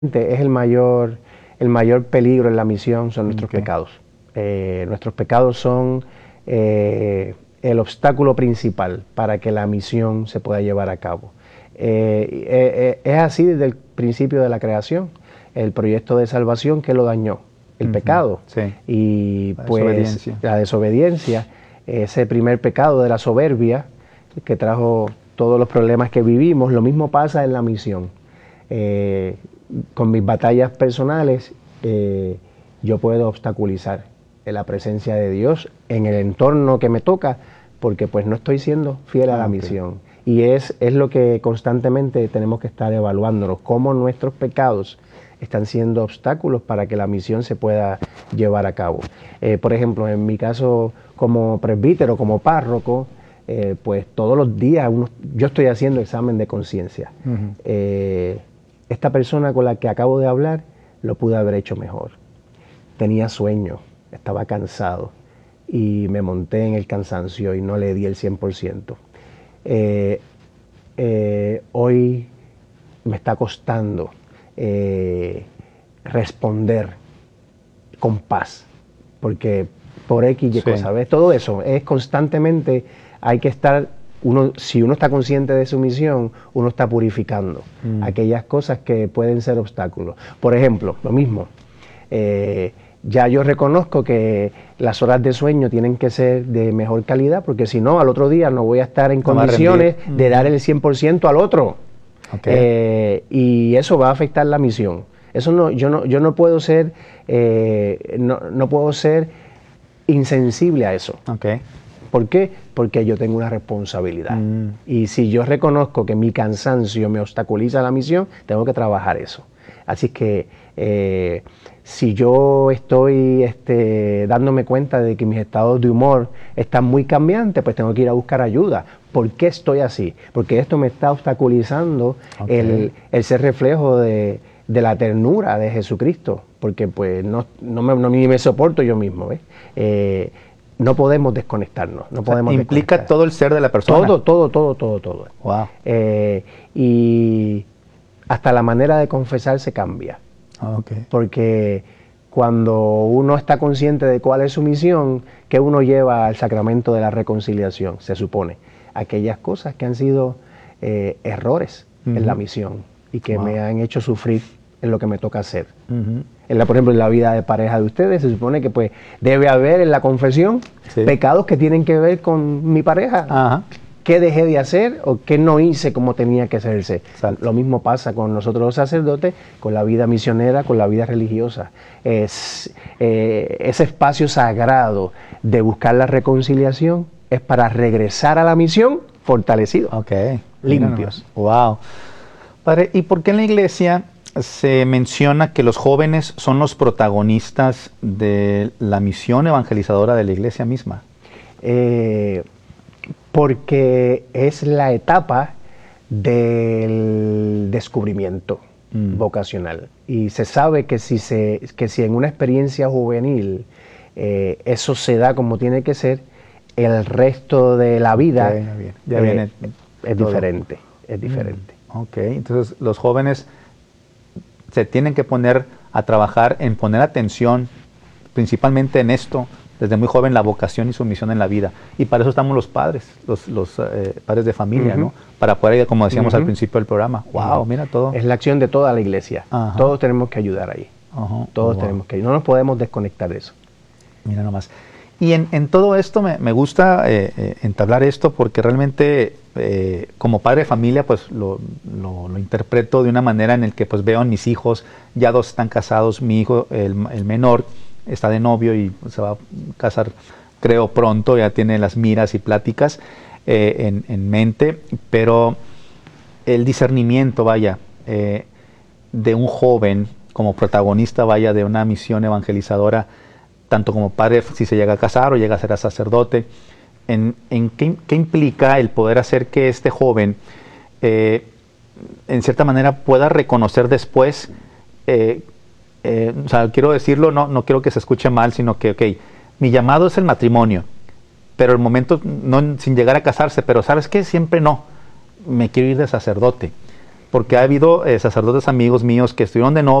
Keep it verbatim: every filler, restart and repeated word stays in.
Es el mayor, el mayor peligro en la misión son nuestros Okay. pecados. Eh, nuestros pecados son eh, el obstáculo principal para que la misión se pueda llevar a cabo. Eh, eh, eh, es así desde el principio de la creación. El proyecto de salvación, ¿qué lo dañó? El Ujú. pecado. Sí. Y La pues desobediencia. la desobediencia, ese primer pecado de la soberbia que trajo todos los problemas que vivimos, lo mismo pasa en la misión. Eh, con mis batallas personales, eh, yo puedo obstaculizar la presencia de Dios en el entorno que me toca, porque pues no estoy siendo fiel a Ah, la ok. misión. Y es, es lo que constantemente tenemos que estar evaluándonos, cómo nuestros pecados están siendo obstáculos para que la misión se pueda llevar a cabo. Eh, por ejemplo, en mi caso como presbítero, como párroco, eh, pues todos los días uno, yo estoy haciendo examen de conciencia. Ujú. Eh, esta persona con la que acabo de hablar lo pude haber hecho mejor. Tenía sueño, estaba cansado y me monté en el cansancio y no le di el cien por ciento. Eh, eh, hoy me está costando eh, responder con paz, porque por X y Sí. cosa, ¿ves? Todo eso es constantemente, hay que estar, uno, si uno está consciente de su misión, uno está purificando Mm. aquellas cosas que pueden ser obstáculos. Por ejemplo, lo mismo, eh, ya yo reconozco que las horas de sueño tienen que ser de mejor calidad, porque si no, al otro día no voy a estar en No va a condiciones rendir. de Ujú. dar el cien por ciento al otro. Ok. Eh, y eso va a afectar la misión. Eso no, yo no, yo no puedo ser, eh, no, no puedo ser insensible a eso. Ok. ¿Por qué? Porque yo tengo una responsabilidad. Mm. Y si yo reconozco que mi cansancio me obstaculiza la misión, tengo que trabajar eso. Así que eh, si yo estoy este, dándome cuenta de que mis estados de humor están muy cambiantes, pues tengo que ir a buscar ayuda. ¿Por qué estoy así? Porque esto me está obstaculizando Ok. el, el ser reflejo de, de la ternura de Jesucristo, porque pues no, no, me, no ni me soporto yo mismo, ¿ves? Eh, no podemos desconectarnos, no O sea, podemos implica desconectar. todo el ser de la persona. Todo, todo, todo, todo, todo. Wow. Eh, y hasta la manera de confesarse cambia, Ah, ok. porque cuando uno está consciente de cuál es su misión, que uno lleva al sacramento de la reconciliación, se supone, aquellas cosas que han sido eh, errores Ujú. en la misión y que Wow. me han hecho sufrir en lo que me toca hacer. Ujú. En la, por ejemplo, en la vida de pareja de ustedes, se supone que pues debe haber en la confesión Sí. pecados que tienen que ver con mi pareja. Ajá. ¿Qué dejé de hacer o qué no hice como tenía que hacerse? Exacto. Lo mismo pasa con nosotros los sacerdotes, con la vida misionera, con la vida religiosa. Es, eh, ese espacio sagrado de buscar la reconciliación es para regresar a la misión fortalecidos, Ok. limpios. Wow. Padre, ¿y por qué en la iglesia se menciona que los jóvenes son los protagonistas de la misión evangelizadora de la iglesia misma? Eh, porque es la etapa del descubrimiento Mm. vocacional. Y se sabe que si, se, que si en una experiencia juvenil eh, eso se da como tiene que ser, el resto de la vida Ok, ya viene- ya eh, viene es todo. diferente, es diferente. Ok, entonces los jóvenes se tienen que poner a trabajar en poner atención principalmente en esto, desde muy joven, la vocación y su misión en la vida. Y para eso estamos los padres, los, los eh, padres de familia, Ujú. ¿no? Para poder, como decíamos al Ujú. principio del programa, wow, Ujú. mira todo. Es la acción de toda la iglesia. Ajá. Todos tenemos que ayudar ahí. Ajá, Todos wow. tenemos que ayudar. No nos podemos desconectar de eso. Mira nomás. Y en, en todo esto me, me gusta eh, eh, entablar esto porque realmente eh, como padre de familia pues lo, lo, lo interpreto de una manera en el que pues veo a mis hijos, ya dos están casados, mi hijo, el, el menor, está de novio y se va a casar creo pronto, ya tiene las miras y pláticas eh, en, en mente, pero el discernimiento, vaya, eh, de un joven como protagonista, vaya, de una misión evangelizadora, tanto como padre, si se llega a casar o llega a ser sacerdote, en, en qué, qué implica el poder hacer que este joven, eh, en cierta manera, pueda reconocer después, eh, eh, o sea, quiero decirlo, no, no quiero que se escuche mal, sino que, ok, mi llamado es el matrimonio, pero el momento, no sin llegar a casarse, pero ¿sabes qué? Siempre no, me quiero ir de sacerdote. porque ha habido eh, sacerdotes amigos míos que estuvieron de